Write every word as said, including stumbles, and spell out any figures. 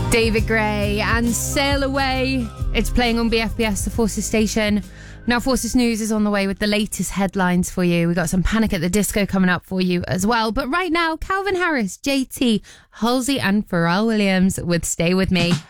David Gray and Sail Away. It's playing on B F B S, the Forces station. Now, Forces News is on the way with the latest headlines for you. We got some Panic at the Disco coming up for you as well. But right now, Calvin Harris, J T, Halsey and Pharrell Williams with Stay With Me.